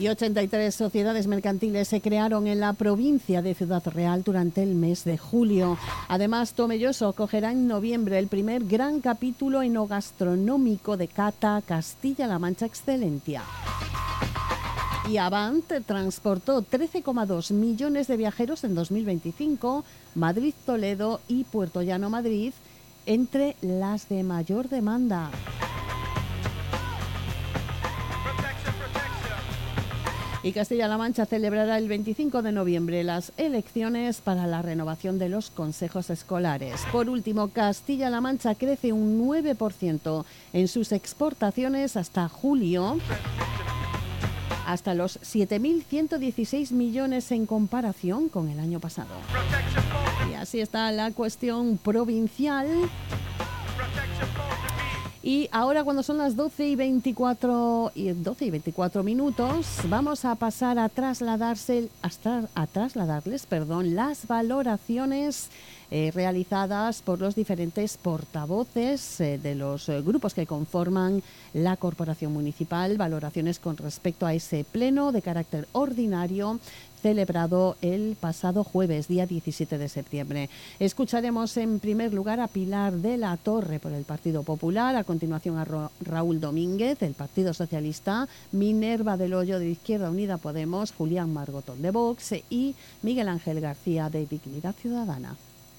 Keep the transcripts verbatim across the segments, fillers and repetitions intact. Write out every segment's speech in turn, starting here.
Y ochenta y tres sociedades mercantiles se crearon en la provincia de Ciudad Real durante el mes de julio. Además, Tomelloso acogerá en noviembre el primer gran capítulo enogastronómico de Cata Castilla-La Mancha Excelentia. Y Avant transportó trece coma dos millones de viajeros en dos mil veinticinco, Madrid-Toledo y Puerto Llano-Madrid, entre las de mayor demanda. Y Castilla-La Mancha celebrará el veinticinco de noviembre las elecciones para la renovación de los consejos escolares. Por último, Castilla-La Mancha crece un nueve por ciento en sus exportaciones hasta julio, hasta los siete mil ciento dieciséis millones en comparación con el año pasado. Y así está la cuestión provincial. Y ahora, cuando son las doce y veinticuatro, y doce y veinticuatro minutos, vamos a pasar a trasladarse, a, a trasladarles perdón, las valoraciones eh, realizadas por los diferentes portavoces eh, de los eh, grupos que conforman la Corporación Municipal, valoraciones con respecto a ese pleno de carácter ordinario celebrado el pasado jueves, día diecisiete de septiembre. Escucharemos en primer lugar a Pilar de la Torre por el Partido Popular, a continuación a Ra- Raúl Domínguez del Partido Socialista, Minerva del Hoyo de Izquierda Unida Podemos, Julián Margotón de Vox y Miguel Ángel García de Dignidad Ciudadana.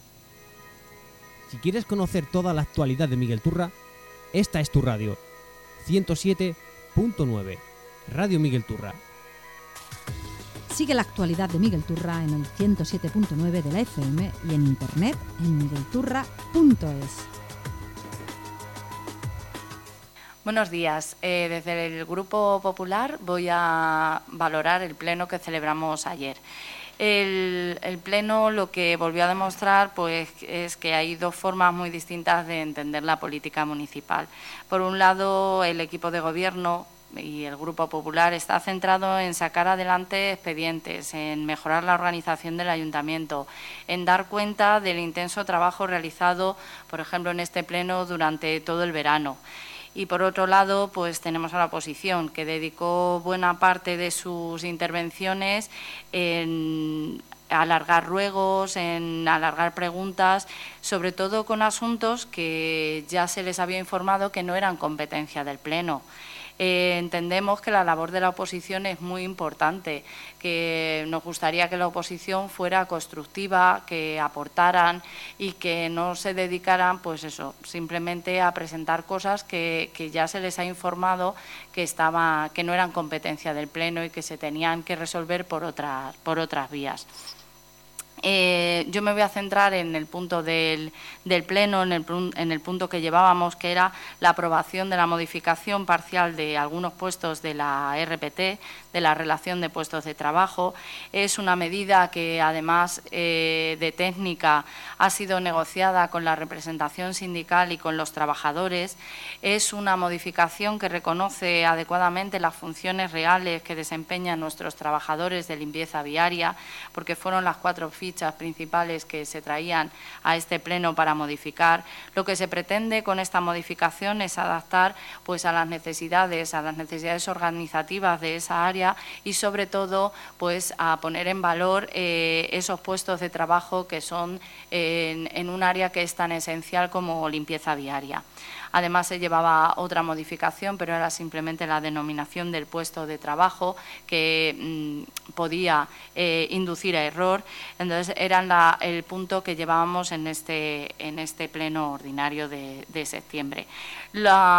Si quieres conocer toda la actualidad de Miguel Turra, esta es tu radio. ciento siete punto nueve, Radio Miguel Turra. Sigue la actualidad de Miguel Turra en el ciento siete punto nueve de la F M y en internet en miguel turra punto es. Buenos días. Eh, desde el Grupo Popular voy a valorar el pleno que celebramos ayer. El, el pleno lo que volvió a demostrar pues, es que hay dos formas muy distintas de entender la política municipal. Por un lado, el equipo de gobierno y el Grupo Popular está centrado en sacar adelante expedientes, en mejorar la organización del ayuntamiento, en dar cuenta del intenso trabajo realizado, por ejemplo, en este pleno durante todo el verano. Y por otro lado, pues tenemos a la oposición, que dedicó buena parte de sus intervenciones en alargar ruegos, en alargar preguntas, sobre todo con asuntos que ya se les había informado que no eran competencia del pleno. Eh, entendemos que la labor de la oposición es muy importante, que nos gustaría que la oposición fuera constructiva, que aportaran y que no se dedicaran, pues eso, simplemente a presentar cosas que, que ya se les ha informado que estaba, que no eran competencia del pleno y que se tenían que resolver por otras, por otras vías. Eh, yo me voy a centrar en el punto del, del pleno, en el, en el punto que llevábamos, que era la aprobación de la modificación parcial de algunos puestos de la R P T, de la relación de puestos de trabajo. Es una medida que, además eh, de técnica, ha sido negociada con la representación sindical y con los trabajadores. Es una modificación que reconoce adecuadamente las funciones reales que desempeñan nuestros trabajadores de limpieza viaria, porque fueron las cuatro fichas principales que se traían a este pleno para modificar. Lo que se pretende con esta modificación es adaptar pues, a las necesidades, a las necesidades organizativas de esa área y, sobre todo, pues, a poner en valor eh, esos puestos de trabajo que son eh, en, en un área que es tan esencial como limpieza viaria. Además, se llevaba otra modificación, pero era simplemente la denominación del puesto de trabajo, que mmm, podía eh, inducir a error. Entonces, era la, el punto que llevábamos en este, en este pleno ordinario de, de septiembre. La